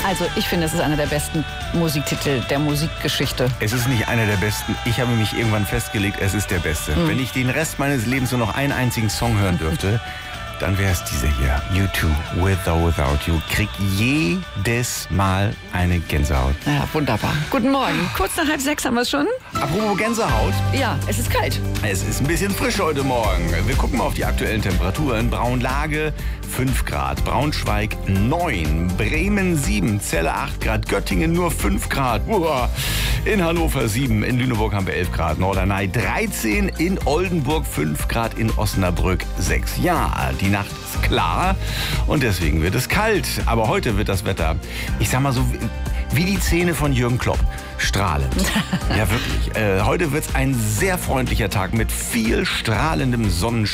Also ich finde, es ist einer der besten Musiktitel der Musikgeschichte. Es ist nicht einer der besten. Ich habe mich irgendwann festgelegt, es ist der beste. Wenn ich den Rest meines Lebens nur noch einen einzigen Song hören dürfte, dann wäre es dieser hier. U2, With or Without You. Krieg jedes Mal eine Gänsehaut. Ja, wunderbar. Guten Morgen. Kurz nach 5:30 haben wir es schon. Apropos Gänsehaut. Ja, es ist kalt. Es ist ein bisschen frisch heute Morgen. Wir gucken mal auf die aktuellen Temperaturen. Braunlage 5 Grad, Braunschweig 9, Bremen 7, Celle 8 Grad, Göttingen nur 5 Grad. Uah. In Hannover 7, in Lüneburg haben wir 11 Grad, Norderney 13, in Oldenburg 5 Grad, in Osnabrück 6. Ja, die Nacht ist klar und deswegen wird es kalt. Aber heute wird das Wetter, ich sag mal so, wie die Zähne von Jürgen Klopp. Strahlend. Ja, wirklich. Heute wird es ein sehr freundlicher Tag mit viel strahlendem Sonnenschein.